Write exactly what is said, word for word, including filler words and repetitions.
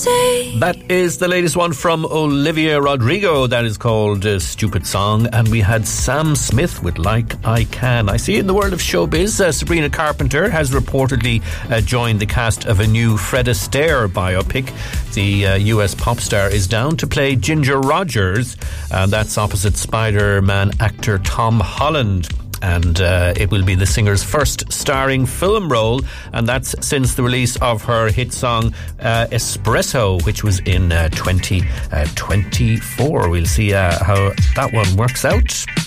say. That is the latest one from Olivia Rodrigo. That is called uh, Stupid Song. And we had Sam Smith with Like I Can. I see in the world of showbiz, uh, Sabrina Carpenter has reportedly uh, joined the cast of a new Fred Astaire biopic. The uh, U S pop star is down to play Ginger Rogers, and that's opposite Spider-Man actor Tom Holland. And uh, it will be the singer's first starring film role, and that's since the release of her hit song uh, Espresso, which was in uh, twenty twenty-four. We'll see uh, how that one works out.